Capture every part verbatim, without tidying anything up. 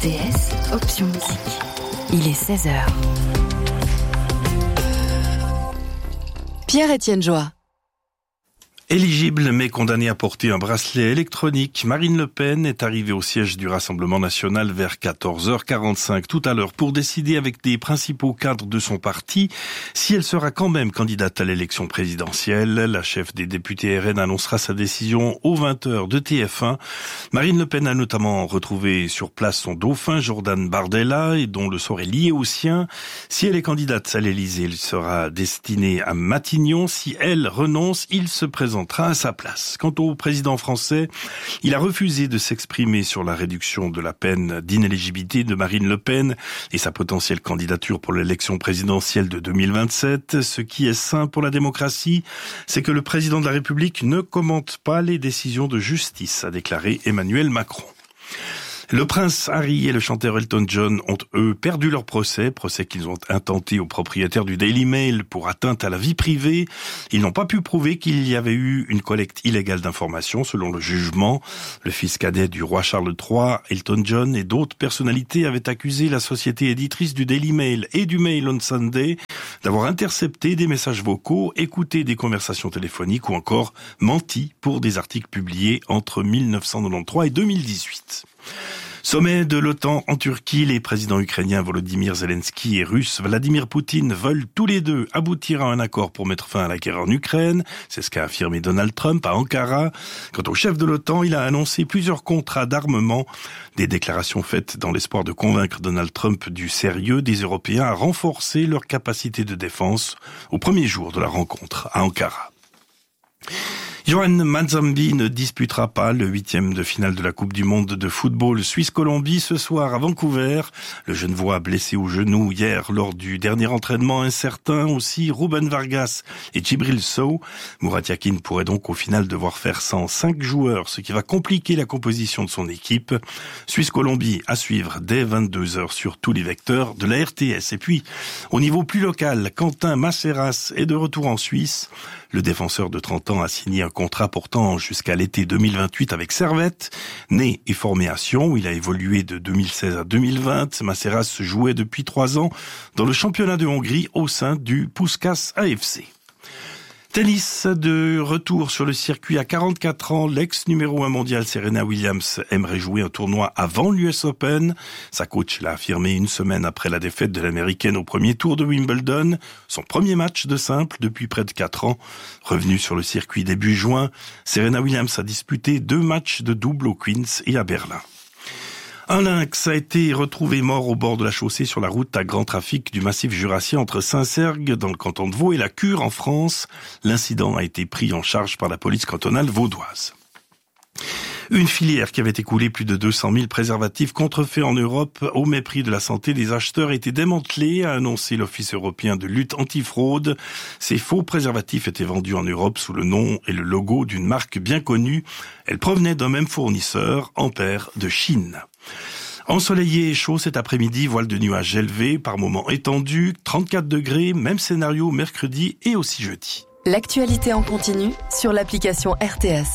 R T S, option musique. Il est seize heures. Pierre-Étienne Joie. Éligible mais condamnée à porter un bracelet électronique, Marine Le Pen est arrivée au siège du Rassemblement national vers quatorze heures quarante-cinq tout à l'heure pour décider avec des principaux cadres de son parti si elle sera quand même candidate à l'élection présidentielle. La chef des députés R N annoncera sa décision aux vingt heures de T F un. Marine Le Pen a notamment retrouvé sur place son dauphin Jordan Bardella et dont le sort est lié au sien. Si elle est candidate à l'Élysée, elle sera destinée à Matignon. Si elle renonce, il se présente à sa place. Quant au président français, il a refusé de s'exprimer sur la réduction de la peine d'inéligibilité de Marine Le Pen et sa potentielle candidature pour l'élection présidentielle de deux mille vingt-sept. Ce qui est sain pour la démocratie, c'est que le président de la République ne commente pas les décisions de justice, a déclaré Emmanuel Macron. Le prince Harry et le chanteur Elton John ont, eux, perdu leur procès, procès qu'ils ont intenté au propriétaire du Daily Mail pour atteinte à la vie privée. Ils n'ont pas pu prouver qu'il y avait eu une collecte illégale d'informations, selon le jugement. Le fils cadet du roi Charles trois, Elton John, et d'autres personnalités avaient accusé la société éditrice du Daily Mail et du Mail on Sunday d'avoir intercepté des messages vocaux, écouté des conversations téléphoniques ou encore menti pour des articles publiés entre mille neuf cent quatre-vingt-treize et deux mille dix-huit. Sommet de l'OTAN en Turquie, les présidents ukrainiens Volodymyr Zelensky et russe Vladimir Poutine veulent tous les deux aboutir à un accord pour mettre fin à la guerre en Ukraine. C'est ce qu'a affirmé Donald Trump à Ankara. Quant au chef de l'OTAN, il a annoncé plusieurs contrats d'armement. Des déclarations faites dans l'espoir de convaincre Donald Trump du sérieux des Européens à renforcer leur capacité de défense au premier jour de la rencontre à Ankara. Johan Manzambi ne disputera pas le huitième de finale de la Coupe du Monde de football Suisse-Colombie ce soir à Vancouver. Le Genevois blessé au genou hier lors du dernier entraînement incertain aussi, Ruben Vargas et Djibril Sow. Murat Yakin pourrait donc au final devoir faire sans cinq joueurs, ce qui va compliquer la composition de son équipe. Suisse-Colombie à suivre dès vingt-deux heures sur tous les vecteurs de la R T S. Et puis, au niveau plus local, Quentin Masseras est de retour en Suisse. Le défenseur de trente ans a signé un contrat portant jusqu'à l'été deux mille vingt-huit avec Servette. Né et formé à Sion, où il a évolué de deux mille seize à deux mille vingt. Masseras jouait depuis trois ans dans le championnat de Hongrie au sein du Puskás A F C. Tennis, de retour sur le circuit à quarante-quatre ans, l'ex numéro un mondial Serena Williams aimerait jouer un tournoi avant l'U S Open. Sa coach l'a affirmé une semaine après la défaite de l'américaine au premier tour de Wimbledon. Son premier match de simple depuis près de quatre ans. Revenue sur le circuit début juin, Serena Williams a disputé deux matchs de double au Queens et à Berlin. Un lynx a été retrouvé mort au bord de la chaussée sur la route à grand trafic du massif jurassien entre Saint-Sergue dans le canton de Vaud et la Cure en France. L'incident a été pris en charge par la police cantonale vaudoise. Une filière qui avait écoulé plus de deux cent mille préservatifs contrefaits en Europe au mépris de la santé des acheteurs a été démantelée, a annoncé l'Office européen de lutte antifraude. Ces faux préservatifs étaient vendus en Europe sous le nom et le logo d'une marque bien connue. Elle provenait d'un même fournisseur, Ampère de Chine. Ensoleillé et chaud cet après-midi, voile de nuages élevés, par moments étendus, trente-quatre degrés, même scénario mercredi et aussi jeudi. L'actualité en continu sur l'application R T S.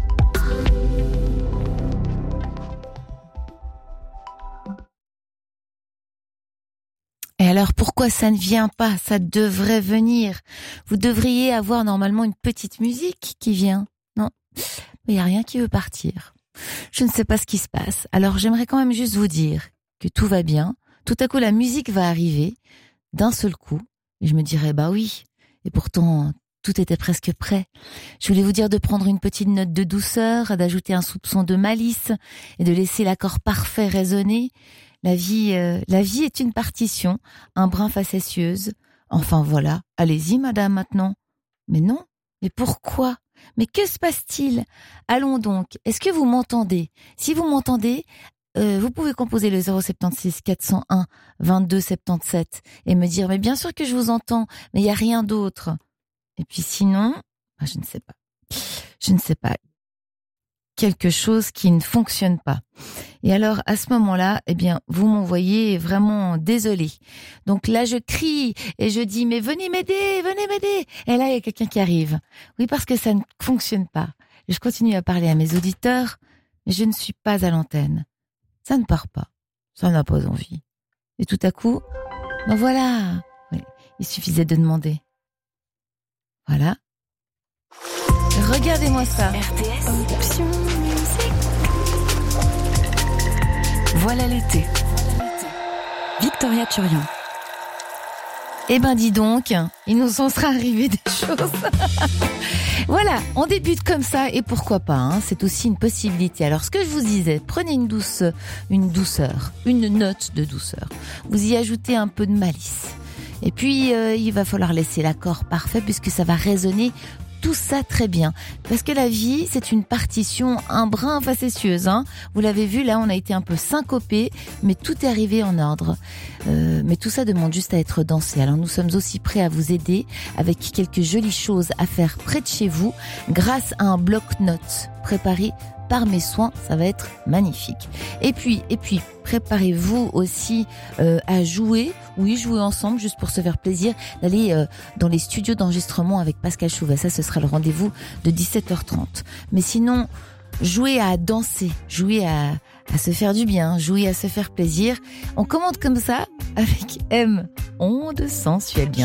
Et alors, pourquoi ça ne vient pas? Ça devrait venir. Vous devriez avoir normalement une petite musique qui vient. Non, il n'y a rien qui veut partir. Je ne sais pas ce qui se passe. Alors, j'aimerais quand même juste vous dire que tout va bien. Tout à coup, la musique va arriver d'un seul coup. Et je me dirais, bah oui. Et pourtant, tout était presque prêt. Je voulais vous dire de prendre une petite note de douceur, d'ajouter un soupçon de malice et de laisser l'accord parfait résonner. La vie, euh, la vie est une partition, un brin facétieuse. Enfin voilà, allez-y madame maintenant. Mais non, mais pourquoi? Mais que se passe-t-il? Allons donc, est-ce que vous m'entendez? Si vous m'entendez, euh, vous pouvez composer le zéro sept six quatre zéro un vingt-deux soixante-dix-sept et me dire, mais bien sûr que je vous entends, mais il n'y a rien d'autre. Et puis sinon, je ne sais pas, je ne sais pas. Quelque chose qui ne fonctionne pas. Et alors, à ce moment-là, eh bien, vous m'envoyez vraiment désolé. Donc là, je crie et je dis, mais venez m'aider, venez m'aider. Et là, il y a quelqu'un qui arrive. Oui, parce que ça ne fonctionne pas. Je continue à parler à mes auditeurs, mais je ne suis pas à l'antenne. Ça ne part pas. ça n'a pas envie. Et tout à coup, ben voilà, oui, il suffisait de demander. Voilà. Regardez-moi ça. R T S Option Musique. Voilà l'été. Victoria Turian. Eh ben dis donc, il nous en sera arrivé des choses. Voilà, on débute comme ça et pourquoi pas, hein, c'est aussi une possibilité. Alors ce que je vous disais, prenez une douce, une douceur, une note de douceur. Vous y ajoutez un peu de malice. Et puis euh, il va falloir laisser l'accord parfait puisque ça va résonner tout ça très bien. Parce que la vie, c'est une partition un brin facétieuse. Hein. Vous l'avez vu, là, on a été un peu syncopé, mais tout est arrivé en ordre. Euh, mais tout ça demande juste à être dansé. Alors nous sommes aussi prêts à vous aider avec quelques jolies choses à faire près de chez vous grâce à un bloc-notes préparé par mes soins, ça va être magnifique. Et puis, et puis, préparez-vous aussi euh, à jouer, oui, jouer ensemble, juste pour se faire plaisir, d'aller euh, dans les studios d'enregistrement avec Pascal Chouva. Ça, ce sera le rendez-vous de dix-sept heures trente. Mais sinon, jouer à danser, jouer à, à se faire du bien, jouer à se faire plaisir. On commande comme ça avec M, onde sensuelle.